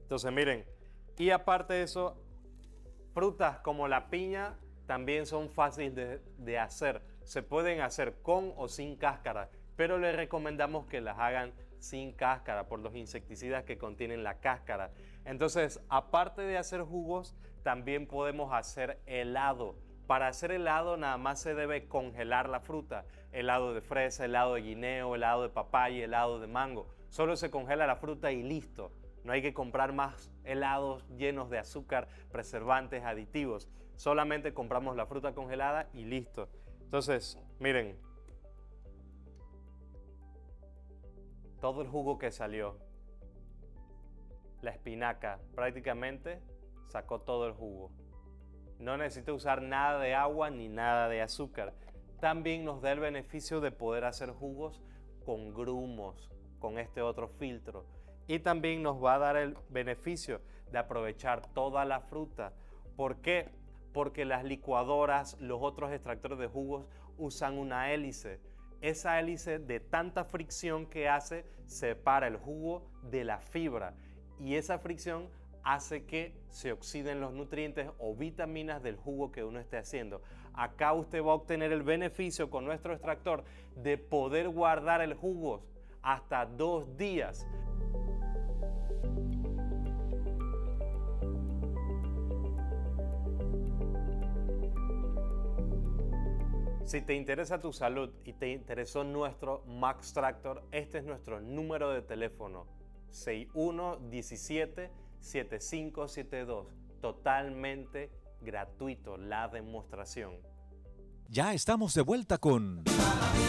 Entonces miren, y aparte de eso, frutas como la piña también son fáciles de hacer. Se pueden hacer con o sin cáscara, pero les recomendamos que las hagan sin cáscara por los insecticidas que contienen la cáscara. Entonces, aparte de hacer jugos, también podemos hacer helado. Para hacer helado nada más se debe congelar la fruta. Helado de fresa, helado de guineo, helado de papaya, helado de mango. Solo se congela la fruta y listo. No hay que comprar más helados llenos de azúcar, preservantes, aditivos. Solamente compramos la fruta congelada y listo. Entonces, miren, todo el jugo que salió, la espinaca prácticamente sacó todo el jugo. No necesita usar nada de agua ni nada de azúcar. También nos da el beneficio de poder hacer jugos con grumos, con este otro filtro. Y también nos va a dar el beneficio de aprovechar toda la fruta. ¿Por qué? Porque las licuadoras, los otros extractores de jugos usan una hélice. Esa hélice, de tanta fricción que hace, separa el jugo de la fibra. Y esa fricción hace que se oxiden los nutrientes o vitaminas del jugo que uno esté haciendo. Acá usted va a obtener el beneficio con nuestro extractor de poder guardar el jugo hasta 2 días. Si te interesa tu salud y te interesó nuestro Max Tractor, este es nuestro número de teléfono: 6117-7572. Totalmente gratuito la demostración. Ya estamos de vuelta con